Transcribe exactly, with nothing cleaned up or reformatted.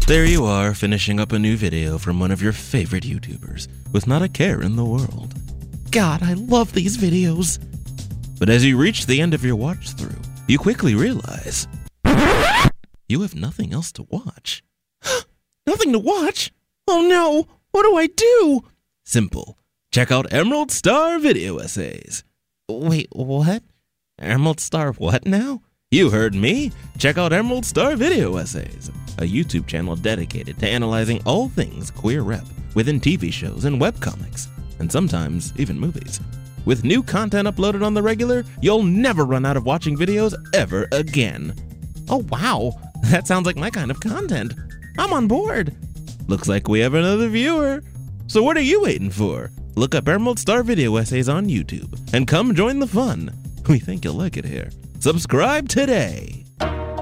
There you are, finishing up a new video from one of your favorite YouTubers, with not a care in the world. God, I love these videos. But as you reach the end of your watch through, you quickly realize you have nothing else to watch. Nothing to watch? Oh no, what do I do? Simple. Check out Emerald Star Video Essays. Wait, what? Emerald Star what now? You heard me. Check out Emerald Star Video Essays, a YouTube channel dedicated to analyzing all things queer rep within T V shows and webcomics, and sometimes even movies. With new content uploaded on the regular, you'll never run out of watching videos ever again. Oh wow, that sounds like my kind of content. I'm on board. Looks like we have another viewer. So what are you waiting for? Look up Emerald Star Video Essays on YouTube and come join the fun. We think you'll like it here. Subscribe today.